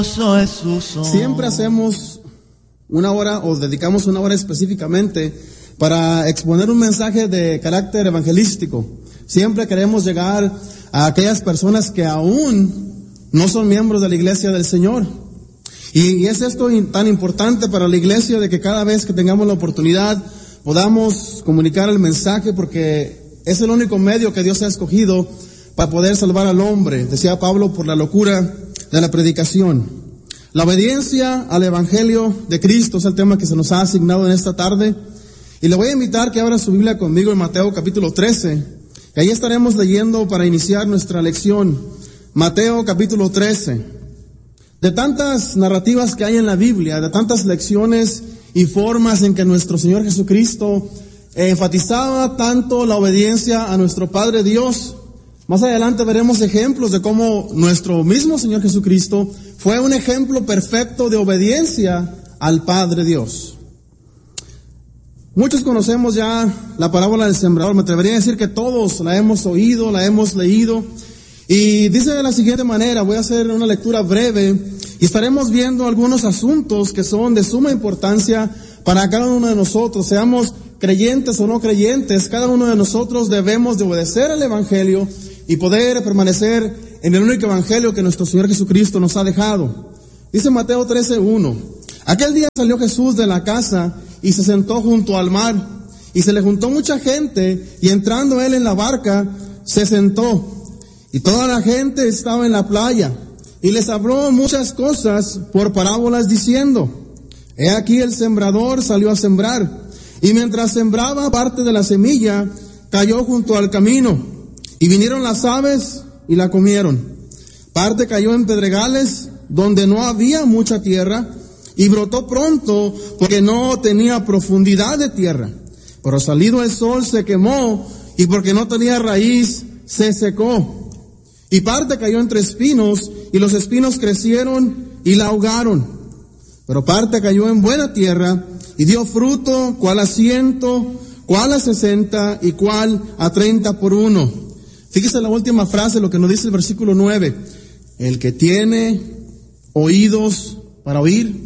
Siempre hacemos una hora o dedicamos una hora específicamente para exponer un mensaje de carácter evangelístico. Siempre queremos llegar a aquellas personas que aún no son miembros de la iglesia del Señor. Y es esto tan importante para la iglesia, de que cada vez que tengamos la oportunidad podamos comunicar el mensaje, porque es el único medio que Dios ha escogido para poder salvar al hombre, decía Pablo, por la locura de la predicación. La obediencia al Evangelio de Cristo es el tema que se nos ha asignado en esta tarde. Y le voy a invitar que abra su Biblia conmigo en Mateo capítulo 13. Y ahí estaremos leyendo para iniciar nuestra lección. Mateo capítulo 13. De tantas narrativas que hay en la Biblia, de tantas lecciones y formas en que nuestro Señor Jesucristo enfatizaba tanto la obediencia a nuestro Padre Dios, más adelante veremos ejemplos de cómo nuestro mismo Señor Jesucristo fue un ejemplo perfecto de obediencia al Padre Dios. Muchos conocemos ya la parábola del sembrador. Me atrevería a decir que todos la hemos oído, la hemos leído. Y dice de la siguiente manera, voy a hacer una lectura breve y estaremos viendo algunos asuntos que son de suma importancia para cada uno de nosotros, seamos creyentes o no creyentes. Cada uno de nosotros debemos de obedecer al Evangelio y poder permanecer en el único Evangelio que nuestro Señor Jesucristo nos ha dejado. Dice Mateo 13:1, aquel día salió Jesús de la casa y se sentó junto al mar, y se le juntó mucha gente, y entrando él en la barca, se sentó. Y toda la gente estaba en la playa, y les habló muchas cosas por parábolas diciendo, he aquí el sembrador salió a sembrar, y mientras sembraba, parte de la semilla cayó junto al camino, y vinieron las aves y la comieron. Parte cayó en pedregales, donde no había mucha tierra, y brotó pronto, porque no tenía profundidad de tierra. Pero salido el sol se quemó, y porque no tenía raíz, se secó. Y parte cayó entre espinos, y los espinos crecieron y la ahogaron. Pero parte cayó en buena tierra, y dio fruto, cuál a 100, cuál a 60, y cuál a 30 por uno. Fíjese la última frase, lo que nos dice el versículo 9. El que tiene oídos para oír,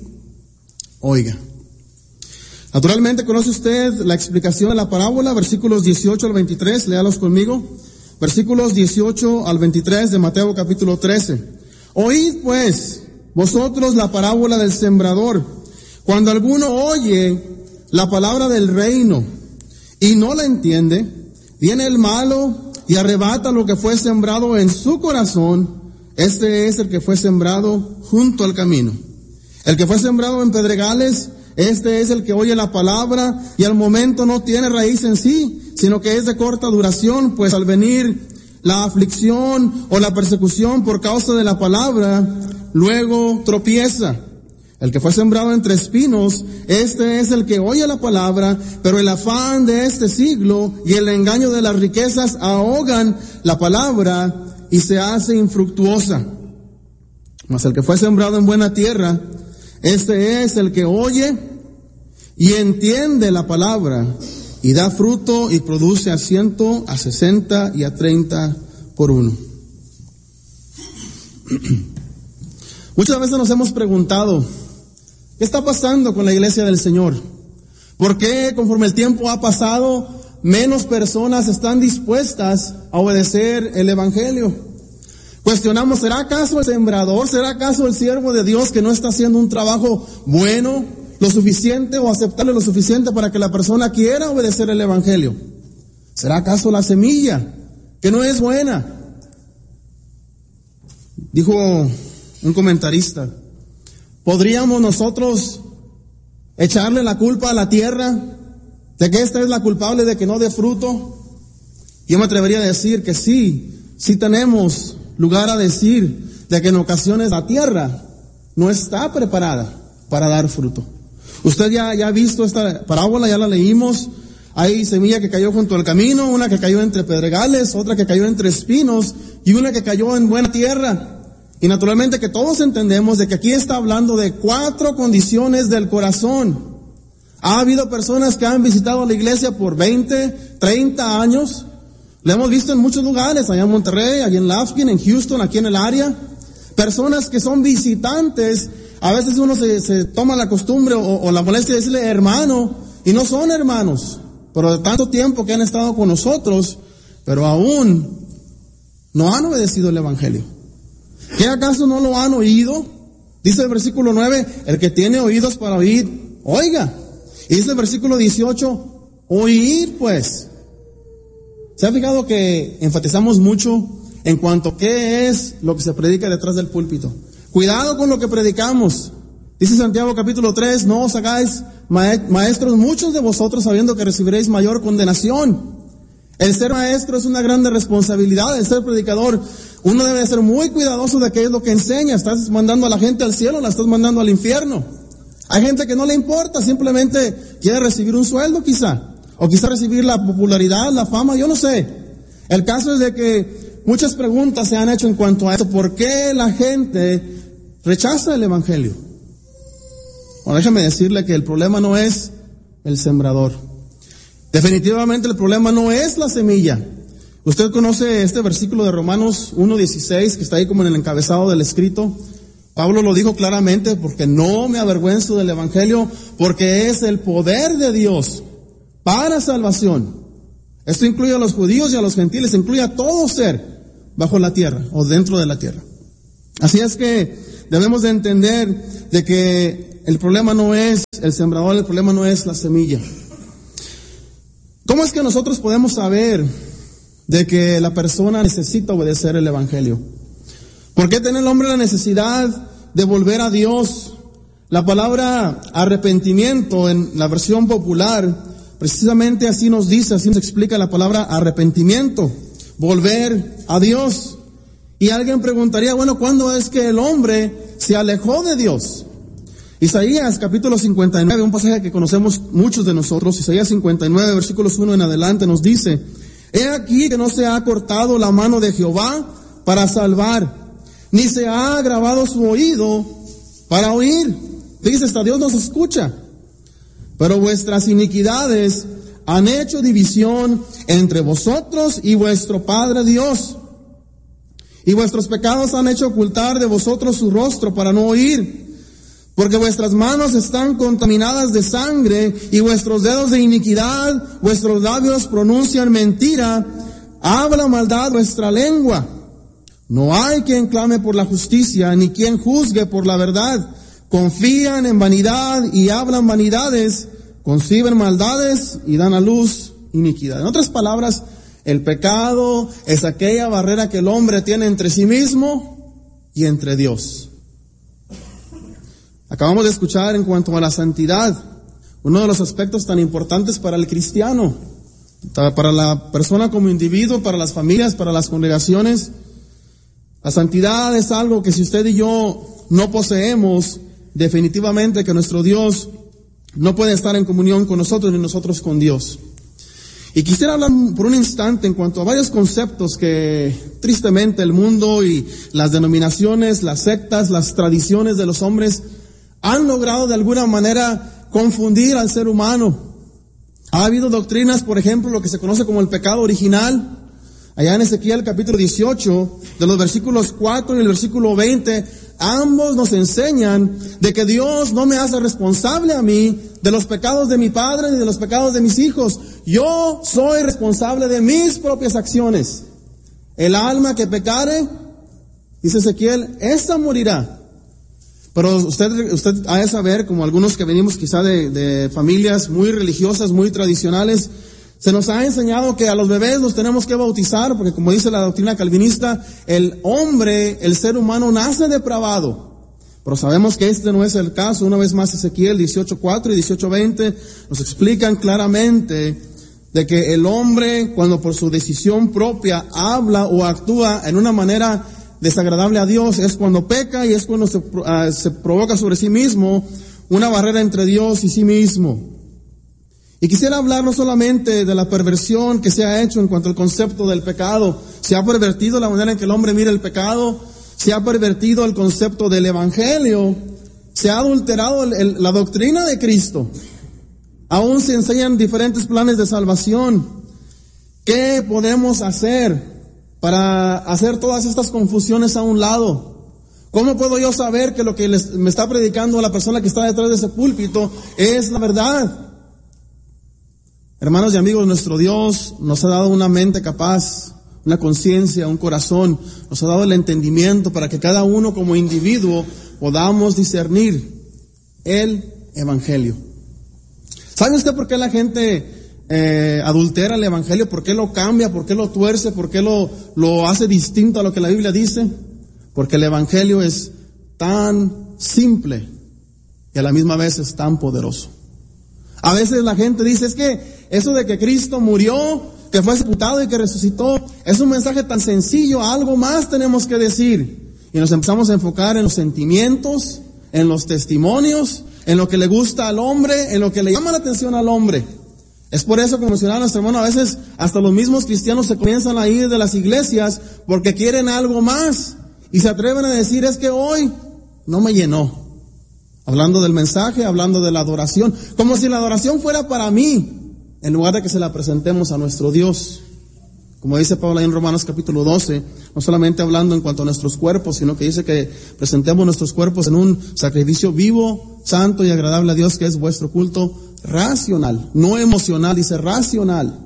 oiga. Naturalmente conoce usted la explicación de la parábola, versículos 18 al 23, léalos conmigo. Versículos 18 al 23 de Mateo capítulo 13. Oíd pues vosotros la parábola del sembrador. Cuando alguno oye la palabra del reino y no la entiende, viene el malo y arrebata lo que fue sembrado en su corazón. Este es el que fue sembrado junto al camino. El que fue sembrado en pedregales, este es el que oye la palabra y al momento no tiene raíz en sí, sino que es de corta duración, pues al venir la aflicción o la persecución por causa de la palabra, luego tropieza. El que fue sembrado entre espinos, este es el que oye la palabra, pero el afán de este siglo y el engaño de las riquezas ahogan la palabra y se hace infructuosa. Mas el que fue sembrado en buena tierra, este es el que oye y entiende la palabra y da fruto y produce a 100, a 60 y a 30 por uno. Muchas veces nos hemos preguntado, ¿qué está pasando con la iglesia del Señor? ¿Por qué conforme el tiempo ha pasado, menos personas están dispuestas a obedecer el Evangelio? Cuestionamos, ¿será acaso el sembrador, será acaso el siervo de Dios que no está haciendo un trabajo bueno, lo suficiente o aceptable lo suficiente para que la persona quiera obedecer el Evangelio? ¿Será acaso la semilla que no es buena? Dijo un comentarista, ¿podríamos nosotros echarle la culpa a la tierra de que esta es la culpable de que no dé fruto? Yo me atrevería a decir que sí tenemos lugar a decir de que en ocasiones la tierra no está preparada para dar fruto. Usted ya ha visto esta parábola, ya la leímos. Hay semilla que cayó junto al camino, una que cayó entre pedregales, otra que cayó entre espinos y una que cayó en buena tierra. Y naturalmente que todos entendemos de que aquí está hablando de 4 condiciones del corazón. Ha habido personas que han visitado la iglesia por 20, 30 años. La hemos visto en muchos lugares, allá en Monterrey, allá en Lafkin, en Houston, aquí en el área. Personas que son visitantes, a veces uno se toma la costumbre o la molestia de decirle hermano, y no son hermanos, pero de tanto tiempo que han estado con nosotros, pero aún no han obedecido el Evangelio. ¿Qué acaso no lo han oído? Dice el versículo 9, el que tiene oídos para oír, oiga. Y dice el versículo 18, oír pues. ¿Se ha fijado que enfatizamos mucho en cuanto a qué es lo que se predica detrás del púlpito? Cuidado con lo que predicamos. Dice Santiago capítulo 3, no os hagáis maestros muchos de vosotros sabiendo que recibiréis mayor condenación. El ser maestro es una grande responsabilidad, el ser predicador. Uno debe ser muy cuidadoso de qué es lo que enseña. ¿Estás mandando a la gente al cielo o la estás mandando al infierno? Hay gente que no le importa, simplemente quiere recibir un sueldo quizá, o quizá recibir la popularidad, la fama, yo no sé. El caso es de que muchas preguntas se han hecho en cuanto a esto. ¿Por qué la gente rechaza el Evangelio? Bueno, déjame decirle que el problema no es el sembrador. Definitivamente el problema no es la semilla. Usted conoce este versículo de Romanos 1:16 que está ahí como en el encabezado del escrito. Pablo lo dijo claramente, porque no me avergüenzo del Evangelio, porque es el poder de Dios para salvación. Esto incluye a los judíos y a los gentiles, incluye a todo ser bajo la tierra o dentro de la tierra. Así es que debemos de entender de que el problema no es el sembrador, el problema no es la semilla. ¿Cómo es que nosotros podemos saber de que la persona necesita obedecer el Evangelio? ¿Por qué tiene el hombre la necesidad de volver a Dios? La palabra arrepentimiento en la versión popular, precisamente así nos dice, así nos explica la palabra arrepentimiento, volver a Dios. Y alguien preguntaría, bueno, ¿cuándo es que el hombre se alejó de Dios? Isaías capítulo 59, un pasaje que conocemos muchos de nosotros, Isaías 59, versículos 1 en adelante, nos dice: he aquí que no se ha cortado la mano de Jehová para salvar, ni se ha agravado su oído para oír. Dice, hasta Dios nos escucha. Pero vuestras iniquidades han hecho división entre vosotros y vuestro Padre Dios. Y vuestros pecados han hecho ocultar de vosotros su rostro para no oír. Porque vuestras manos están contaminadas de sangre y vuestros dedos de iniquidad, vuestros labios pronuncian mentira, habla maldad vuestra lengua. No hay quien clame por la justicia, ni quien juzgue por la verdad. Confían en vanidad y hablan vanidades, conciben maldades y dan a luz iniquidad. En otras palabras, el pecado es aquella barrera que el hombre tiene entre sí mismo y entre Dios. Acabamos de escuchar en cuanto a la santidad, uno de los aspectos tan importantes para el cristiano, para la persona como individuo, para las familias, para las congregaciones. La santidad es algo que si usted y yo no poseemos, definitivamente que nuestro Dios no puede estar en comunión con nosotros ni nosotros con Dios. Y quisiera hablar por un instante en cuanto a varios conceptos que tristemente el mundo y las denominaciones, las sectas, las tradiciones de los hombres han logrado de alguna manera confundir al ser humano. Ha habido doctrinas, por ejemplo, lo que se conoce como el pecado original. Allá en Ezequiel capítulo 18, de los versículos 4 y el versículo 20, ambos nos enseñan de que Dios no me hace responsable a mí de los pecados de mi padre ni de los pecados de mis hijos. Yo soy responsable de mis propias acciones. El alma que pecare, dice Ezequiel, esta morirá. Pero usted ha de saber, como algunos que venimos quizá de familias muy religiosas, muy tradicionales, se nos ha enseñado que a los bebés los tenemos que bautizar, porque como dice la doctrina calvinista, el hombre, el ser humano nace depravado. Pero sabemos que este no es el caso. Una vez más Ezequiel 18:4 y 18:20 nos explican claramente de que el hombre, cuando por su decisión propia habla o actúa en una manera desagradable a Dios, es cuando peca y es cuando se provoca sobre sí mismo una barrera entre Dios y sí mismo. Y quisiera hablar no solamente de la perversión que se ha hecho en cuanto al concepto del pecado. Se ha pervertido la manera en que el hombre mira el pecado, se ha pervertido el concepto del evangelio, se ha adulterado la doctrina de Cristo. Aún se enseñan diferentes planes de salvación. ¿Qué podemos hacer para hacer todas estas confusiones a un lado? ¿Cómo puedo yo saber que lo que me está predicando la persona que está detrás de ese púlpito es la verdad? Hermanos y amigos, nuestro Dios nos ha dado una mente capaz, una conciencia, un corazón, nos ha dado el entendimiento para que cada uno como individuo podamos discernir el Evangelio. ¿Sabe usted por qué la gente adultera el Evangelio? ¿Por qué lo cambia? ¿Por qué lo tuerce? ¿Por qué lo hace distinto a lo que la Biblia dice? Porque el Evangelio es tan simple y a la misma vez es tan poderoso. A veces la gente dice, es que eso de que Cristo murió, que fue sepultado y que resucitó, es un mensaje tan sencillo, algo más tenemos que decir. Y nos empezamos a enfocar en los sentimientos, en los testimonios, en lo que le gusta al hombre, en lo que le llama la atención al hombre. Es por eso, como mencionaba nuestro hermano, a veces hasta los mismos cristianos se comienzan a ir de las iglesias porque quieren algo más y se atreven a decir, es que hoy no me llenó. Hablando del mensaje, hablando de la adoración, como si la adoración fuera para mí, en lugar de que se la presentemos a nuestro Dios. Como dice Pablo ahí en Romanos capítulo 12, no solamente hablando en cuanto a nuestros cuerpos, sino que dice que presentemos nuestros cuerpos en un sacrificio vivo, santo y agradable a Dios, que es vuestro culto racional, no emocional, dice racional.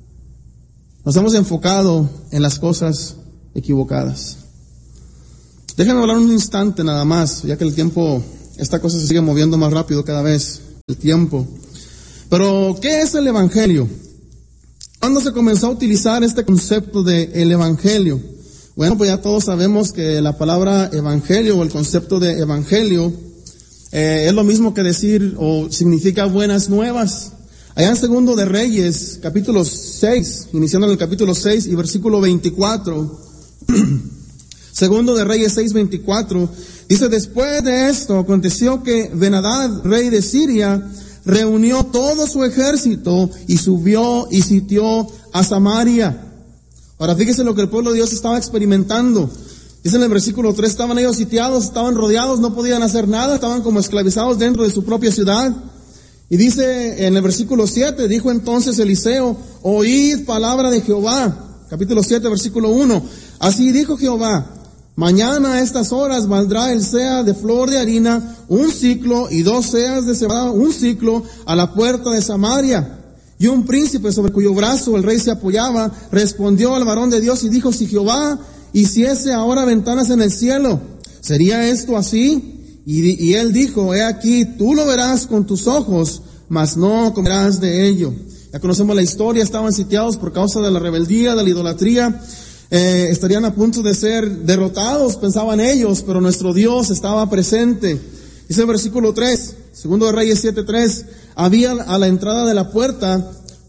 Nos hemos enfocado en las cosas equivocadas. Déjenme hablar un instante nada más, ya que el tiempo, esta cosa se sigue moviendo más rápido cada vez, el tiempo. Pero, ¿qué es el Evangelio? ¿Cuándo se comenzó a utilizar este concepto de el Evangelio? Bueno, pues ya todos sabemos que la palabra Evangelio o el concepto de Evangelio es lo mismo que decir o significa buenas nuevas. Allá en Segundo de Reyes, capítulo 6, iniciando en el capítulo 6 y versículo 24, Segundo de Reyes 6:24, dice, después de esto aconteció que Ben-Hadad, rey de Siria, reunió todo su ejército y subió y sitió a Samaria. Ahora fíjese lo que el pueblo de Dios estaba experimentando. Dice en el versículo 3, estaban ellos sitiados, estaban rodeados, no podían hacer nada, estaban como esclavizados dentro de su propia ciudad. Y dice en el versículo 7, dijo entonces Eliseo, oíd palabra de Jehová. Capítulo 7, versículo 1. Así dijo Jehová, mañana a estas horas valdrá el seah de flor de harina 1 siclo y 2 seas de cebada 1 siclo a la puerta de Samaria. Y un príncipe sobre cuyo brazo el rey se apoyaba, respondió al varón de Dios y dijo, si Jehová hiciese ahora ventanas en el cielo, ¿sería esto así? Y él dijo, he aquí, tú lo verás con tus ojos, mas no comerás de ello. Ya conocemos la historia, estaban sitiados por causa de la rebeldía, de la idolatría. Estarían a punto de ser derrotados, pensaban ellos, pero nuestro Dios estaba presente. Dice el versículo 3, Segundo de Reyes 7:3, había a la entrada de la puerta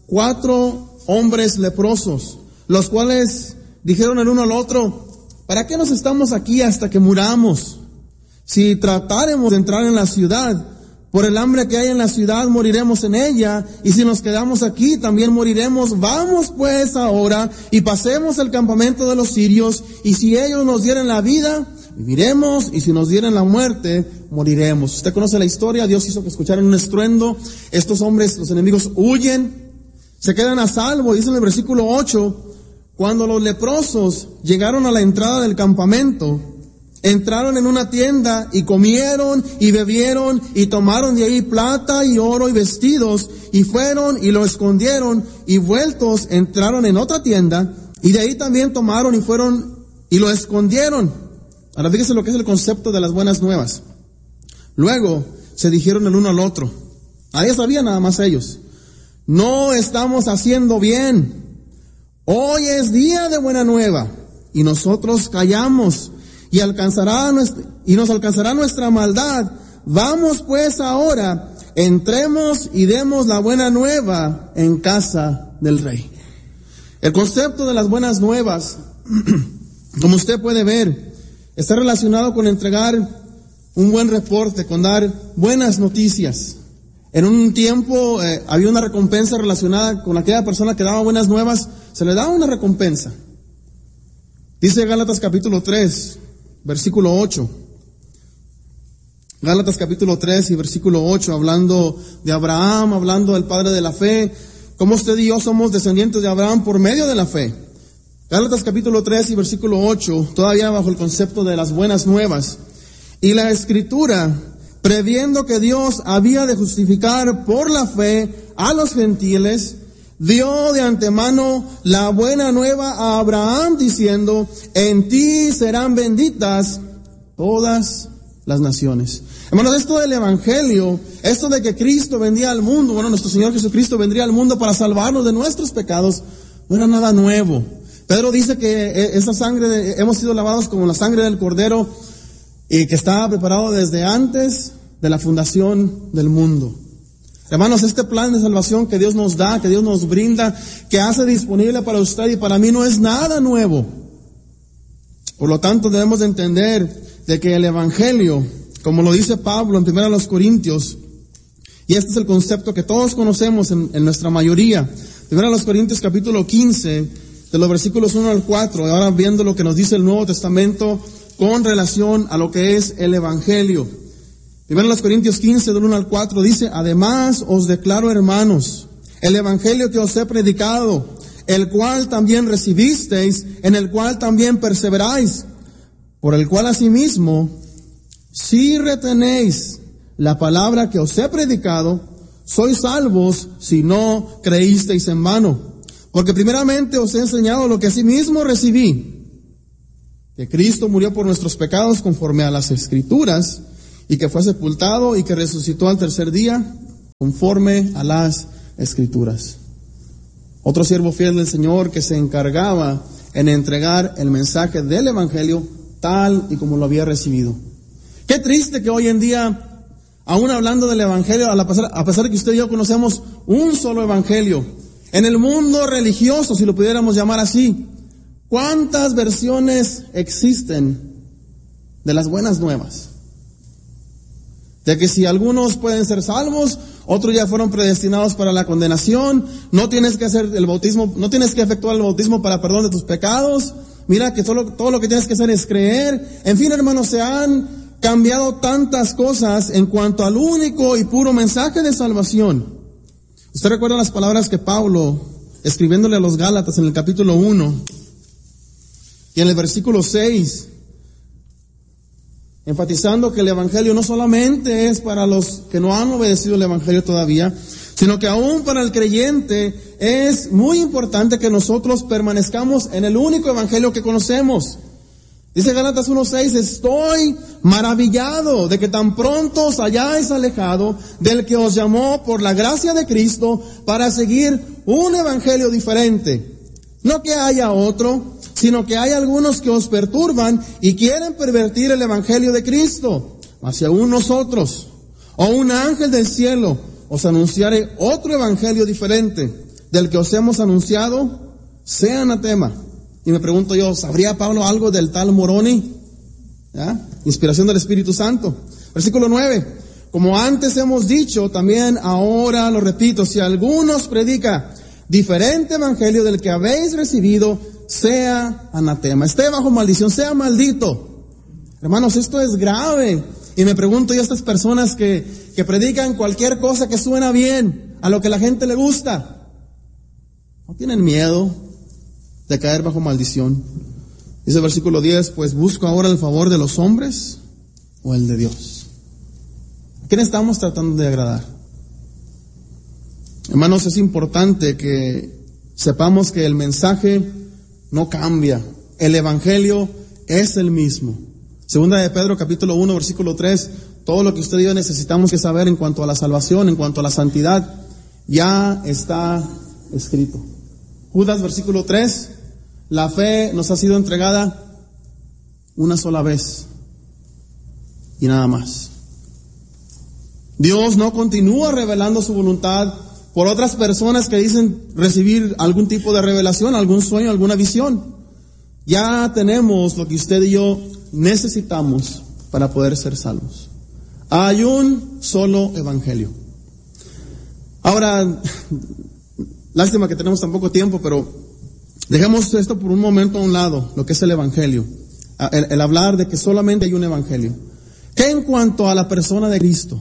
4 hombres leprosos, los cuales dijeron el uno al otro, ¿para qué nos estamos aquí hasta que muramos? Si tratáremos de entrar en la ciudad, por el hambre que hay en la ciudad moriremos en ella, y si nos quedamos aquí también moriremos. Vamos pues ahora y pasemos el campamento de los sirios, y si ellos nos dieren la vida, viviremos, y si nos dieren la muerte, moriremos. Usted conoce la historia, Dios hizo que escucharan un estruendo, estos hombres, los enemigos, huyen, se quedan a salvo. Dice en el versículo 8, cuando los leprosos llegaron a la entrada del campamento, entraron en una tienda y comieron y bebieron y tomaron de ahí plata y oro y vestidos y fueron y lo escondieron y vueltos entraron en otra tienda y de ahí también tomaron y fueron y lo escondieron. Ahora fíjese lo que es el concepto de las buenas nuevas. Luego se dijeron el uno al otro, ahí sabían nada más ellos, no estamos haciendo bien, hoy es día de buena nueva y nosotros callamos. Y nos alcanzará nuestra maldad. Vamos pues ahora, entremos y demos la buena nueva en casa del rey. El concepto de las buenas nuevas, como usted puede ver, está relacionado con entregar un buen reporte, con dar buenas noticias. En un tiempo había una recompensa relacionada con aquella persona que daba buenas nuevas, se le daba una recompensa. Dice Gálatas capítulo 3, versículo 8. Gálatas capítulo 3 y versículo 8, hablando de Abraham, hablando del padre de la fe, como usted y yo somos descendientes de Abraham por medio de la fe. Gálatas capítulo 3 y versículo 8, todavía bajo el concepto de las buenas nuevas. y la Escritura, previendo que Dios había de justificar por la fe a los gentiles, dio de antemano la buena nueva a Abraham diciendo, en ti serán benditas todas las naciones. Hermanos, esto del Evangelio, esto de que Cristo vendría al mundo, bueno, nuestro Señor Jesucristo vendría al mundo para salvarnos de nuestros pecados, no era nada nuevo. Pedro dice que esa sangre, hemos sido lavados como la sangre del Cordero y que estaba preparado desde antes de la fundación del mundo. Hermanos, este plan de salvación que Dios nos da, que Dios nos brinda, que hace disponible para usted y para mí no es nada nuevo. Por lo tanto, debemos de entender de que el Evangelio, como lo dice Pablo en 1 Corintios, y este es el concepto que todos conocemos en nuestra mayoría, 1 Corintios capítulo 15, de los versículos 1 al 4, ahora viendo lo que nos dice el Nuevo Testamento con relación a lo que es el Evangelio. 1 Corintios 15, del 1 al 4, dice, además os declaro, hermanos, el Evangelio que os he predicado, el cual también recibisteis, en el cual también perseveráis, por el cual asimismo, si retenéis la palabra que os he predicado, sois salvos si no creísteis en vano. Porque primeramente os he enseñado lo que asimismo recibí, que Cristo murió por nuestros pecados conforme a las Escrituras, y que fue sepultado y que resucitó al tercer día conforme a las Escrituras. Otro siervo fiel del Señor que se encargaba en entregar el mensaje del Evangelio tal y como lo había recibido. Qué triste que hoy en día, aún hablando del Evangelio, a pesar de que usted y yo conocemos un solo Evangelio, en el mundo religioso, si lo pudiéramos llamar así, ¿cuántas versiones existen de las buenas nuevas? De que si algunos pueden ser salvos, otros ya fueron predestinados para la condenación, no tienes que hacer el bautismo, no tienes que efectuar el bautismo para perdón de tus pecados, mira que todo lo que tienes que hacer es creer. En fin, hermanos, se han cambiado tantas cosas en cuanto al único y puro mensaje de salvación. ¿Usted recuerda las palabras que Pablo, escribiéndole a los Gálatas en el capítulo 1 y en el versículo 6, enfatizando que el Evangelio no solamente es para los que no han obedecido el Evangelio todavía, sino que aún para el creyente es muy importante que nosotros permanezcamos en el único Evangelio que conocemos? Dice Gálatas 1:6, estoy maravillado de que tan pronto os hayáis alejado del que os llamó por la gracia de Cristo para seguir un Evangelio diferente. No que haya otro, sino que hay algunos que os perturban y quieren pervertir el Evangelio de Cristo. Mas si aún nosotros, o un ángel del cielo, os anunciare otro Evangelio diferente del que os hemos anunciado, sea anatema. Y me pregunto yo, ¿sabría Pablo algo del tal Moroni? ¿Ya? Inspiración del Espíritu Santo. Versículo 9. Como antes hemos dicho, también ahora lo repito, si alguno os predica diferente evangelio del que habéis recibido, sea anatema, esté bajo maldición, sea maldito. Hermanos, esto es grave. Y me pregunto yo a estas personas que predican cualquier cosa que suena bien, a lo que la gente le gusta, ¿no tienen miedo de caer bajo maldición? Dice el versículo 10, pues busco ahora el favor de los hombres o el de Dios. ¿A quién estamos tratando de agradar? Hermanos, es importante que sepamos que el mensaje no cambia. El Evangelio es el mismo. Segunda de Pedro, capítulo 1, versículo 3, todo lo que usted y yo necesitamos que saber en cuanto a la salvación, en cuanto a la santidad, ya está escrito. Judas, versículo 3, la fe nos ha sido entregada una sola vez y nada más. Dios no continúa revelando su voluntad por otras personas que dicen recibir algún tipo de revelación, algún sueño, alguna visión. Ya tenemos lo que usted y yo necesitamos para poder ser salvos. Hay un solo evangelio. Ahora, lástima que tenemos tan poco tiempo, pero dejemos esto por un momento a un lado, lo que es el evangelio. El hablar de que solamente hay un evangelio. ¿Qué en cuanto a la persona de Cristo?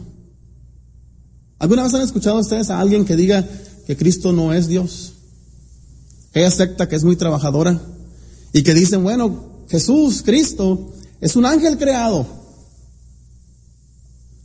¿Alguna vez han escuchado ustedes a alguien que diga que Cristo no es Dios? Ella secta que es muy trabajadora y que dicen, bueno, Jesús, Cristo, es un ángel creado.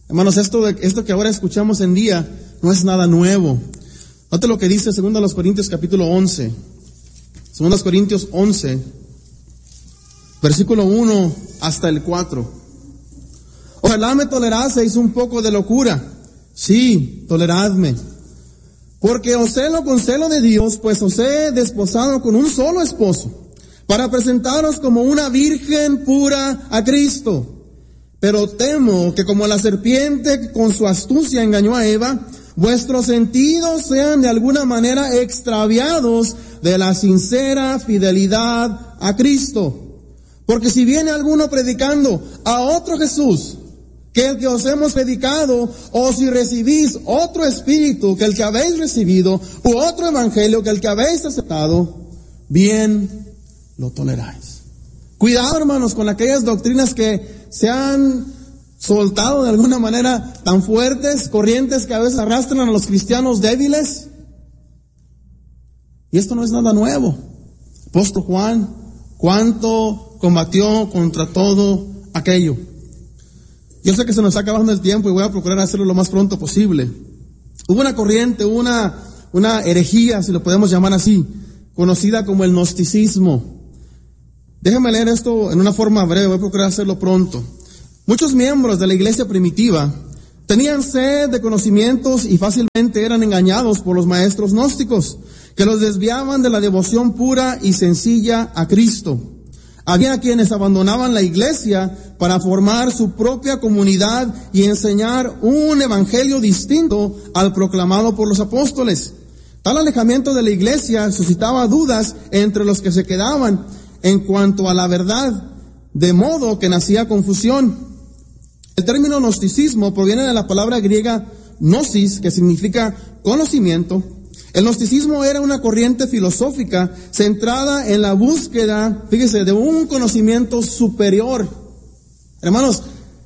Hermanos, esto que ahora escuchamos en día no es nada nuevo. Note lo que dice 2 Corintios capítulo 11. 2 Corintios 11, versículo 1 hasta el 4. Ojalá me toleraseis un poco de locura. Sí, toleradme. Porque os celo con celo de Dios, pues os he desposado con un solo esposo, para presentaros como una virgen pura a Cristo. Pero temo que como la serpiente con su astucia engañó a Eva, vuestros sentidos sean de alguna manera extraviados de la sincera fidelidad a Cristo. Porque si viene alguno predicando a otro Jesús que el que os hemos predicado, o si recibís otro espíritu que el que habéis recibido, u otro evangelio que el que habéis aceptado, bien lo toleráis. Cuidado, hermanos, con aquellas doctrinas que se han soltado de alguna manera tan fuertes, corrientes que a veces arrastran a los cristianos débiles. Y esto no es nada nuevo. Apóstol Juan, cuánto combatió contra todo aquello. Yo sé que se nos está acabando el tiempo y voy a procurar hacerlo lo más pronto posible. Hubo una corriente, una herejía, si lo podemos llamar así, conocida como el gnosticismo. Déjame leer esto en una forma breve, voy a procurar hacerlo pronto. Muchos miembros de la iglesia primitiva tenían sed de conocimientos y fácilmente eran engañados por los maestros gnósticos, que los desviaban de la devoción pura y sencilla a Cristo. Había quienes abandonaban la iglesia para formar su propia comunidad y enseñar un evangelio distinto al proclamado por los apóstoles. Tal alejamiento de la iglesia suscitaba dudas entre los que se quedaban en cuanto a la verdad, de modo que nacía confusión. El término gnosticismo proviene de la palabra griega gnosis, que significa conocimiento. El gnosticismo era una corriente filosófica centrada en la búsqueda, fíjese, de un conocimiento superior. Hermanos,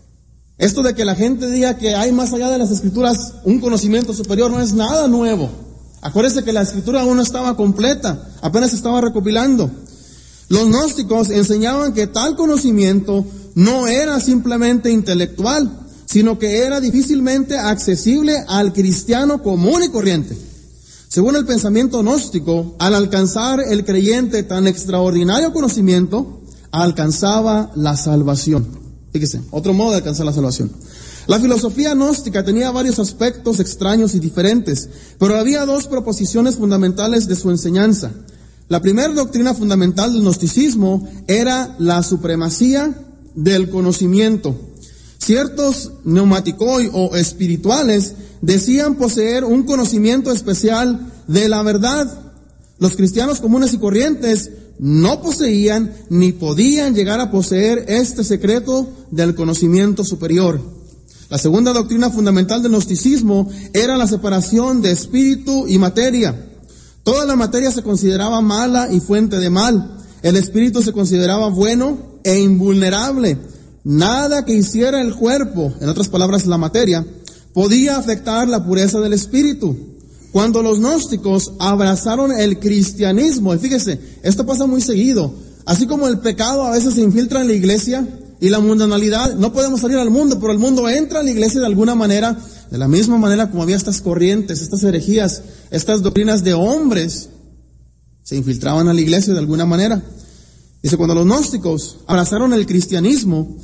esto de que la gente diga que hay más allá de las escrituras un conocimiento superior no es nada nuevo. Acuérdense que la escritura aún no estaba completa, apenas se estaba recopilando. Los gnósticos enseñaban que tal conocimiento no era simplemente intelectual, sino que era difícilmente accesible al cristiano común y corriente. Según el pensamiento gnóstico, al alcanzar el creyente tan extraordinario conocimiento, alcanzaba la salvación. Fíjese, otro modo de alcanzar la salvación. La filosofía gnóstica tenía varios aspectos extraños y diferentes, pero había dos proposiciones fundamentales de su enseñanza. La primera doctrina fundamental del gnosticismo era la supremacía del conocimiento. Ciertos pneumaticoi o espirituales decían poseer un conocimiento especial de la verdad. Los cristianos comunes y corrientes no poseían ni podían llegar a poseer este secreto del conocimiento superior. La segunda doctrina fundamental del gnosticismo era la separación de espíritu y materia. Toda la materia se consideraba mala y fuente de mal. El espíritu se consideraba bueno e invulnerable. Nada que hiciera el cuerpo, en otras palabras la materia, podía afectar la pureza del espíritu. Cuando los gnósticos abrazaron el cristianismo, y fíjese, esto pasa muy seguido, así como el pecado a veces se infiltra en la iglesia y la mundanalidad, no podemos salir al mundo, pero el mundo entra a la iglesia de alguna manera, de la misma manera como había estas corrientes, estas herejías, estas doctrinas de hombres, se infiltraban a la iglesia de alguna manera. Dice, cuando los gnósticos abrazaron el cristianismo,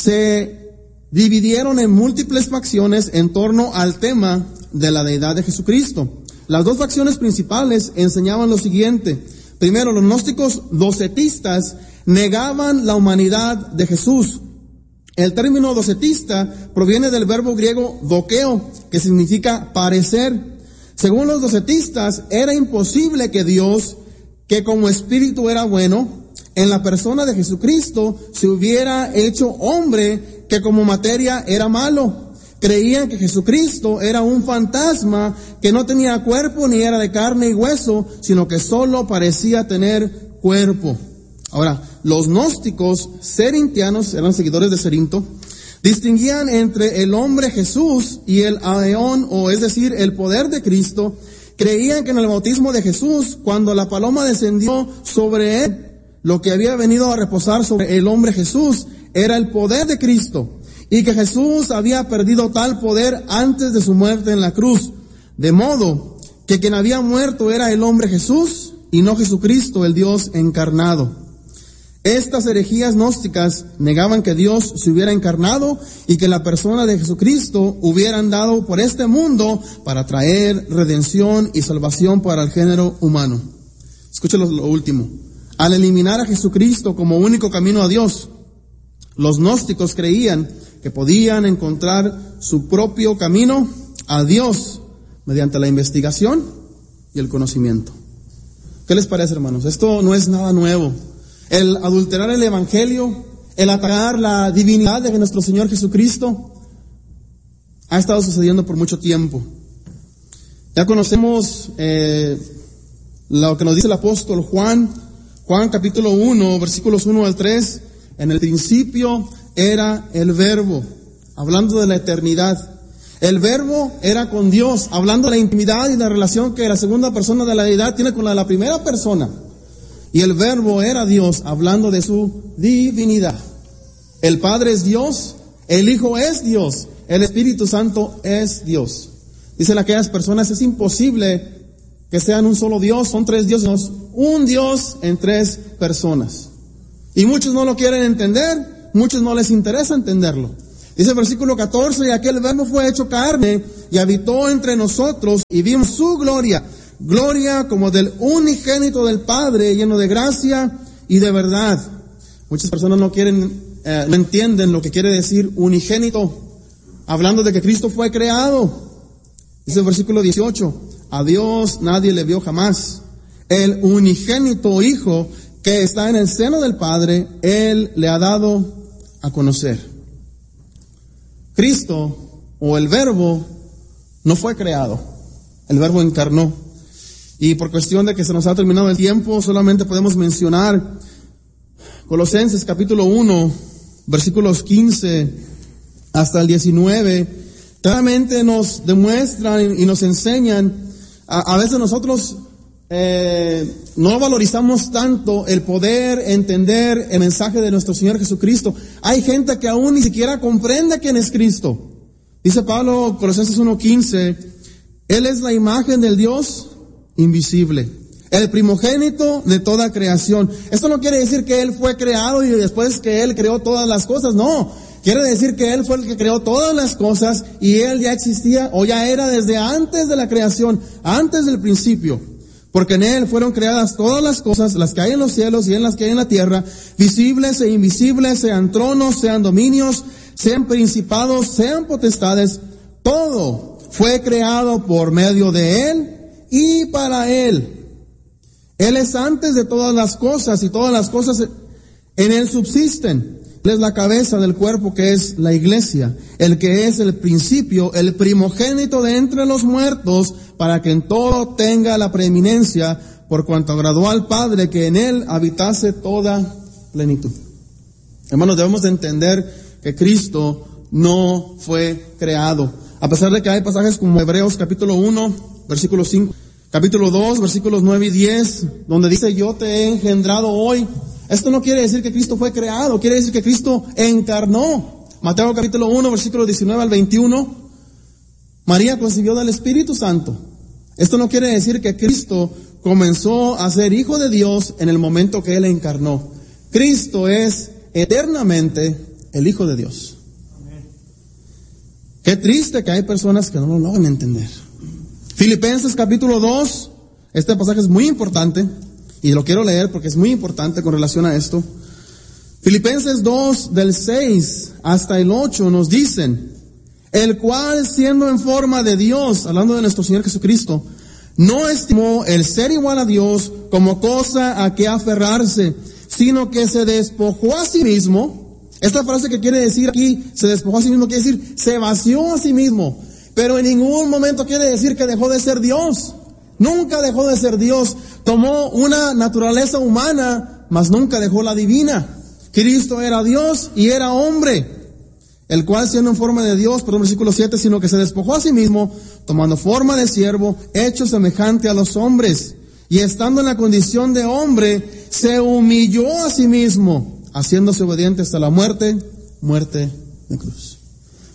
se dividieron en múltiples facciones en torno al tema de la deidad de Jesucristo. Las dos facciones principales enseñaban lo siguiente. Primero, los gnósticos docetistas negaban la humanidad de Jesús. El término docetista proviene del verbo griego dokeo, que significa parecer. Según los docetistas, era imposible que Dios, que como espíritu era bueno, en la persona de Jesucristo se hubiera hecho hombre, que como materia era malo. Creían que Jesucristo era un fantasma que no tenía cuerpo ni era de carne y hueso, sino que solo parecía tener cuerpo. Ahora, los gnósticos cerintianos, eran seguidores de Cerinto, distinguían entre el hombre Jesús y el aeón, o es decir, el poder de Cristo. Creían que en el bautismo de Jesús, cuando la paloma descendió sobre él, lo que había venido a reposar sobre el hombre Jesús era el poder de Cristo. y que Jesús había perdido tal poder antes de su muerte en la cruz, de modo que quien había muerto era el hombre Jesús y no Jesucristo, el Dios encarnado. Estas herejías gnósticas negaban que Dios se hubiera encarnado y que la persona de Jesucristo hubiera andado por este mundo para traer redención y salvación para el género humano. Escúchalo lo último. Al eliminar a Jesucristo como único camino a Dios, los gnósticos creían que podían encontrar su propio camino a Dios mediante la investigación y el conocimiento. ¿Qué les parece, hermanos? Esto no es nada nuevo. El adulterar el evangelio, el atacar la divinidad de nuestro Señor Jesucristo, ha estado sucediendo por mucho tiempo. Ya conocemos lo que nos dice el apóstol Juan capítulo 1, versículos 1 al 3. En el principio era el Verbo, hablando de la eternidad. El Verbo era con Dios, hablando de la intimidad y la relación que la segunda persona de la deidad tiene con la primera persona. Y el Verbo era Dios, hablando de su divinidad. El Padre es Dios, el Hijo es Dios, el Espíritu Santo es Dios. Dicen aquellas personas, es imposible que sean un solo Dios, son tres dioses, un Dios en tres personas. Y muchos no lo quieren entender, muchos no les interesa entenderlo. Dice el versículo 14, y aquel Verbo fue hecho carne y habitó entre nosotros y vimos su gloria. Gloria como del unigénito del Padre, lleno de gracia y de verdad. Muchas personas no entienden lo que quiere decir unigénito, hablando de que Cristo fue creado. Dice el versículo 18, a Dios nadie le vio jamás. El unigénito Hijo que está en el seno del Padre, Él le ha dado a conocer. Cristo, o el Verbo, no fue creado. El Verbo encarnó. Y por cuestión de que se nos ha terminado el tiempo, solamente podemos mencionar Colosenses capítulo 1, versículos 15 hasta el 19. Claramente nos demuestran y nos enseñan, a veces nosotros no valorizamos tanto el poder entender el mensaje de nuestro Señor Jesucristo. Hay gente que aún ni siquiera comprende quién es Cristo. Dice Pablo, Colosenses 1:15, Él es la imagen del Dios invisible, el primogénito de toda creación. Esto no quiere decir que Él fue creado y después que Él creó todas las cosas, no. Quiere decir que Él fue el que creó todas las cosas y Él ya existía o ya era desde antes de la creación, antes del principio. Porque en Él fueron creadas todas las cosas, las que hay en los cielos y en las que hay en la tierra, visibles e invisibles, sean tronos, sean dominios, sean principados, sean potestades. Todo fue creado por medio de Él y para Él. Él es antes de todas las cosas y todas las cosas en Él subsisten. Él es la cabeza del cuerpo que es la iglesia, el que es el principio, el primogénito de entre los muertos, para que en todo tenga la preeminencia, por cuanto agradó al Padre que en Él habitase toda plenitud. Hermanos, debemos de entender que Cristo no fue creado. A pesar de que hay pasajes como Hebreos capítulo 1, versículo 5, capítulo 2, versículos 9 y 10, donde dice, yo te he engendrado hoy. Esto no quiere decir que Cristo fue creado, quiere decir que Cristo encarnó. Mateo capítulo 1, versículos 19 al 21, María concibió del Espíritu Santo. Esto no quiere decir que Cristo comenzó a ser hijo de Dios en el momento que Él encarnó. Cristo es eternamente el Hijo de Dios. Qué triste que hay personas que no lo logran entender. Filipenses capítulo 2, este pasaje es muy importante y lo quiero leer porque es muy importante con relación a esto. Filipenses 2 del 6 hasta el 8 nos dicen, el cual siendo en forma de Dios, hablando de nuestro Señor Jesucristo, no estimó el ser igual a Dios como cosa a que aferrarse, sino que se despojó a sí mismo. Esta frase que quiere decir aquí, se despojó a sí mismo, quiere decir, se vació a sí mismo. Pero en ningún momento quiere decir que dejó de ser Dios. Nunca dejó de ser Dios. Tomó una naturaleza humana, mas nunca dejó la divina. Cristo era Dios y era hombre, el cual siendo en forma de Dios, perdón, versículo 7, sino que se despojó a sí mismo, tomando forma de siervo, hecho semejante a los hombres, y estando en la condición de hombre, se humilló a sí mismo, haciéndose obediente hasta la muerte de cruz.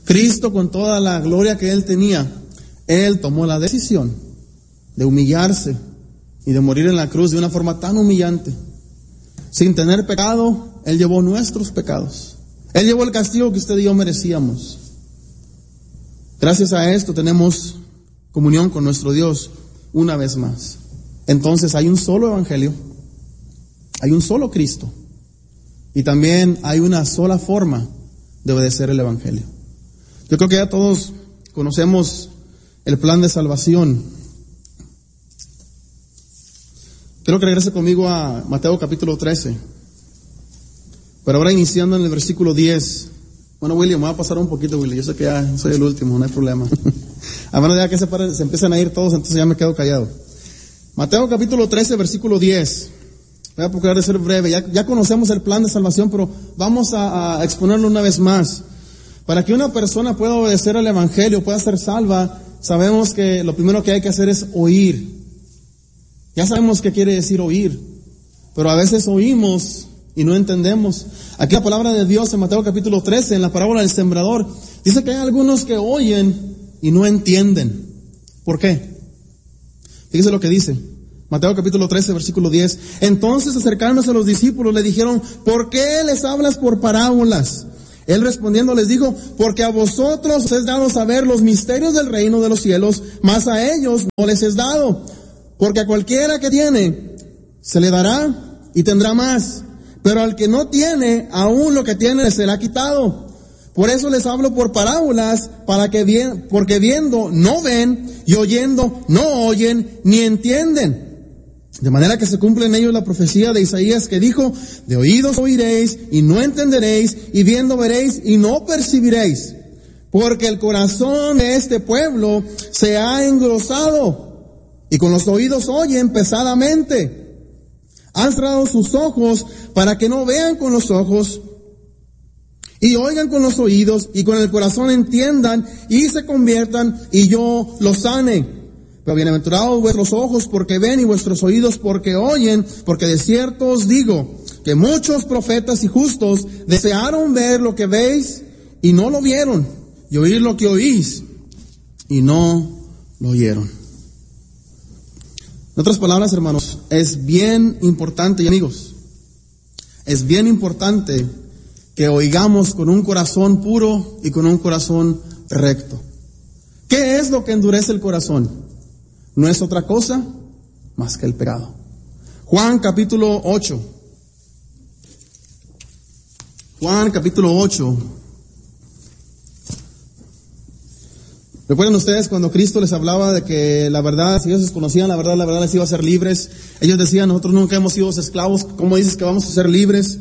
Cristo, con toda la gloria que Él tenía, Él tomó la decisión de humillarse y de morir en la cruz de una forma tan humillante. Sin tener pecado, Él llevó nuestros pecados. Él llevó el castigo que usted y yo merecíamos. Gracias a esto tenemos comunión con nuestro Dios una vez más. Entonces hay un solo evangelio, hay un solo Cristo, y también hay una sola forma de obedecer el evangelio. Yo creo que ya todos conocemos el plan de salvación. Quiero que regrese conmigo a Mateo capítulo 13, pero ahora iniciando en el versículo 10. Bueno, William, me voy a pasar un poquito, William. Yo sé que ya soy el último, no hay problema. A menos ya que se empiezan a ir todos, entonces ya me quedo callado. Mateo capítulo 13, versículo 10. Voy a procurar de ser breve. Ya conocemos el plan de salvación, pero vamos a exponerlo una vez más. Para que una persona pueda obedecer al evangelio, pueda ser salva, sabemos que lo primero que hay que hacer es oír. Ya sabemos qué quiere decir oír, pero a veces oímos y no entendemos. Aquí la palabra de Dios en Mateo capítulo 13, en la parábola del sembrador, dice que hay algunos que oyen y no entienden. ¿Por qué? Fíjese lo que dice. Mateo capítulo 13, versículo 10. Entonces, acercándose a los discípulos, le dijeron: ¿por qué les hablas por parábolas? Él respondiendo les dijo: porque a vosotros os es dado saber los misterios del reino de los cielos, mas a ellos no les es dado. Porque a cualquiera que tiene, se le dará y tendrá más. Pero al que no tiene, aún lo que tiene le será quitado. Por eso les hablo por parábolas, porque viendo no ven, y oyendo no oyen ni entienden. De manera que se cumple en ellos la profecía de Isaías que dijo: de oídos oiréis y no entenderéis, y viendo veréis y no percibiréis. Porque el corazón de este pueblo se ha engrosado, y con los oídos oyen pesadamente. Han cerrado sus ojos para que no vean con los ojos, y oigan con los oídos, y con el corazón entiendan, y se conviertan, y yo los sane. Pero bienaventurados vuestros ojos porque ven, y vuestros oídos porque oyen, porque de cierto os digo, que muchos profetas y justos desearon ver lo que veis, y no lo vieron, y oír lo que oís, y no lo oyeron. En otras palabras, hermanos, es bien importante, y amigos, es bien importante que oigamos con un corazón puro y con un corazón recto. ¿Qué es lo que endurece el corazón? No es otra cosa más que el pecado. Juan capítulo 8. Juan capítulo 8. ¿Recuerdan ustedes cuando Cristo les hablaba de que la verdad, si ellos conocían la verdad les iba a hacer libres? Ellos decían: nosotros nunca hemos sido esclavos, ¿cómo dices que vamos a ser libres?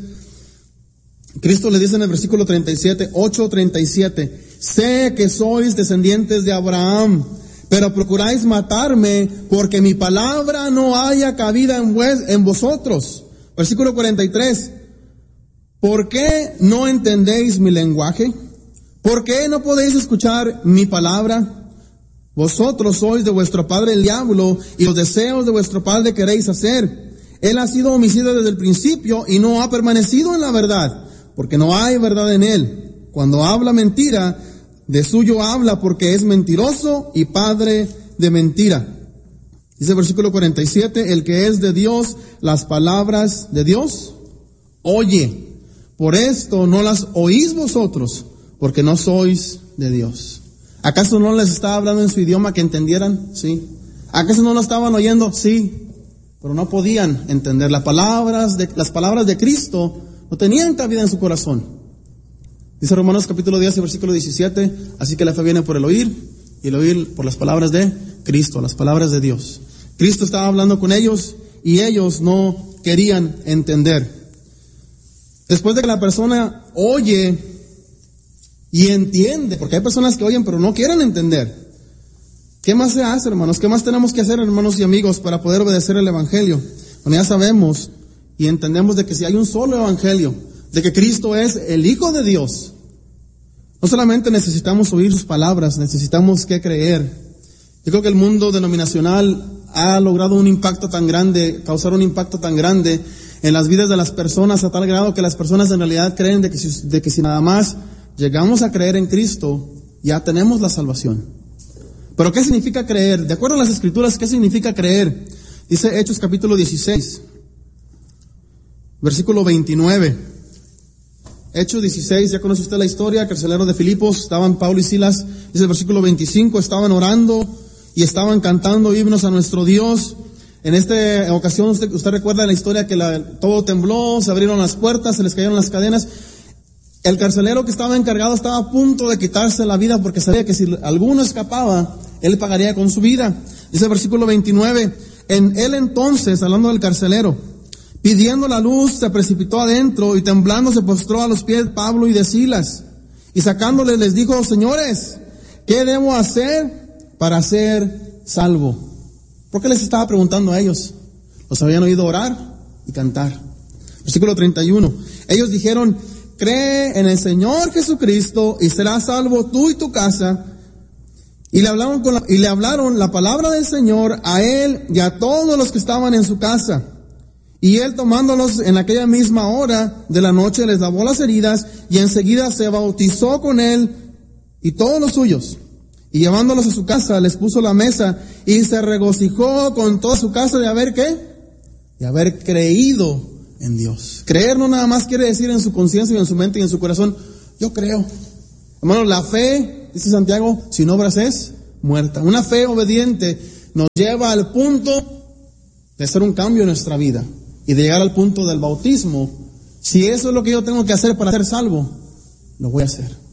Cristo les dice en el versículo 37, 8:37, sé que sois descendientes de Abraham, pero procuráis matarme, porque mi palabra no haya cabida en vosotros. Versículo 43, ¿por qué no entendéis mi lenguaje? ¿Por qué no podéis escuchar mi palabra? Vosotros sois de vuestro padre el diablo, y los deseos de vuestro padre queréis hacer. Él ha sido homicida desde el principio y no ha permanecido en la verdad, porque no hay verdad en él. Cuando habla mentira, de suyo habla, porque es mentiroso y padre de mentira. Dice el versículo 47, el que es de Dios, las palabras de Dios oye. Por esto no las oís vosotros, porque no sois de Dios. ¿Acaso no les estaba hablando en su idioma que entendieran? Sí. ¿Acaso no lo estaban oyendo? Sí. Pero no podían entender. Las palabras de Cristo no tenían cabida en su corazón. Dice Romanos capítulo 10, versículo 17, así que la fe viene por el oír, y el oír por las palabras de Cristo, las palabras de Dios. Cristo estaba hablando con ellos y ellos no querían entender. Después de que la persona oye y entiende, porque hay personas que oyen pero no quieren entender, ¿qué más se hace, hermanos? ¿Qué más tenemos que hacer, hermanos y amigos, para poder obedecer el evangelio? Bueno, ya sabemos y entendemos de que si hay un solo evangelio, de que Cristo es el Hijo de Dios, no solamente necesitamos oír sus palabras, necesitamos que creer. Yo creo que el mundo denominacional ha logrado un impacto tan grande, causar un impacto tan grande en las vidas de las personas, a tal grado que las personas en realidad creen de que si nada más llegamos a creer en Cristo, ya tenemos la salvación. Pero ¿qué significa creer? De acuerdo a las Escrituras, ¿qué significa creer? Dice Hechos capítulo 16, versículo 29. Hechos 16, ya conoce usted la historia, carcelero de Filipos, estaban Pablo y Silas, dice el versículo 25, estaban orando y estaban cantando himnos a nuestro Dios. En esta ocasión usted recuerda la historia que todo tembló, se abrieron las puertas, se les cayeron las cadenas. El carcelero que estaba encargado estaba a punto de quitarse la vida porque sabía que si alguno escapaba, él pagaría con su vida. Dice el versículo 29, en él entonces, hablando del carcelero, pidiendo la luz, se precipitó adentro y temblando se postró a los pies de Pablo y de Silas. Y sacándoles les dijo, señores, ¿qué debo hacer para ser salvo? ¿Por qué les estaba preguntando a ellos? Los habían oído orar y cantar. Versículo 31. Ellos dijeron, cree en el Señor Jesucristo y serás salvo tú y tu casa. Y le hablaron la palabra del Señor a él y a todos los que estaban en su casa. Y él, tomándolos en aquella misma hora de la noche, les lavó las heridas y enseguida se bautizó con él y todos los suyos. Y llevándolos a su casa, les puso la mesa y se regocijó con toda su casa de haber ¿qué? De haber creído en Dios. Creer no nada más quiere decir en su conciencia y en su mente y en su corazón, yo creo. Hermanos, la fe, dice Santiago, sin obras es muerta. Una fe obediente nos lleva al punto de hacer un cambio en nuestra vida y de llegar al punto del bautismo. Si eso es lo que yo tengo que hacer para ser salvo, lo voy a hacer.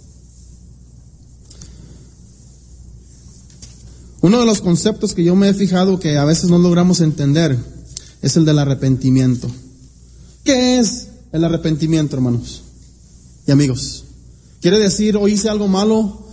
Uno de los conceptos que yo me he fijado que a veces no logramos entender es el del arrepentimiento. ¿Qué es el arrepentimiento, hermanos y amigos? Quiere decir, hoy hice algo malo,